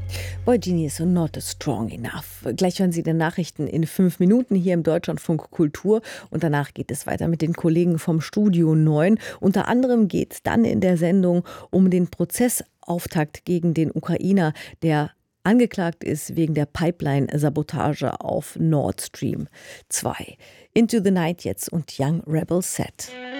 Boy Genius und Not Strong Enough. Gleich hören Sie die Nachrichten in 5 Minuten hier im Deutschlandfunk Kultur und danach geht es weiter mit den Kollegen vom Studio 9. Unter anderem geht es dann in der Sendung um den Prozessauftakt gegen den Ukrainer, der angeklagt ist wegen der Pipeline-Sabotage auf Nord Stream 2. Into the Night jetzt und Young Rebel Set.